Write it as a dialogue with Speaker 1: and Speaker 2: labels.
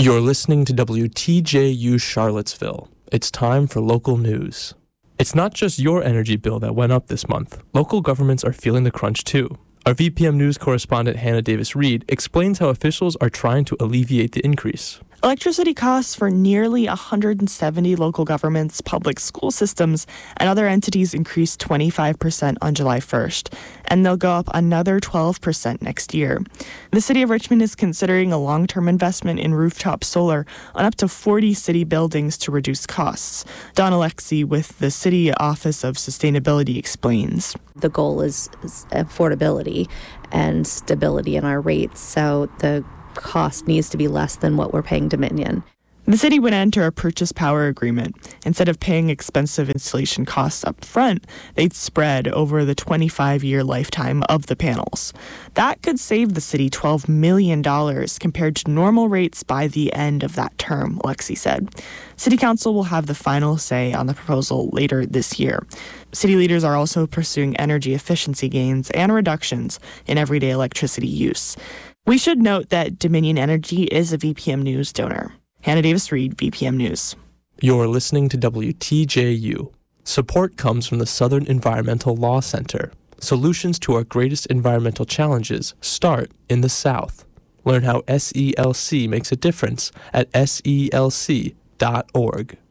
Speaker 1: You're listening to WTJU Charlottesville. It's time for local news. It's not just your energy bill that went up this month. Local governments are feeling the crunch too. Our VPM News correspondent Hannah Davis-Reed explains how officials are trying to alleviate the increase.
Speaker 2: Electricity costs for nearly 170 local governments, public school systems, and other entities increased 25% on July 1st, and they'll go up another 12% next year. The city of Richmond is considering a long-term investment in rooftop solar on up to 40 city buildings to reduce costs. Don Alexi with the City Office of Sustainability explains.
Speaker 3: The goal is affordability and stability in our rates, so the cost needs to be less than what we're paying Dominion.
Speaker 2: The city would enter a purchase power agreement. Instead of paying expensive installation costs up front, they'd spread over the 25-year lifetime of the panels. That could save the city $12 million compared to normal rates by the end of that term, Alexi said. City Council will have the final say on the proposal later this year. City leaders are also pursuing energy efficiency gains and reductions in everyday electricity use. We should note that Dominion Energy is a VPM News donor. Hannah Davis-Reed, VPM News.
Speaker 1: You're listening to WTJU. Support comes from the Southern Environmental Law Center. Solutions to our greatest environmental challenges start in the South. Learn how SELC makes a difference at SELC.org.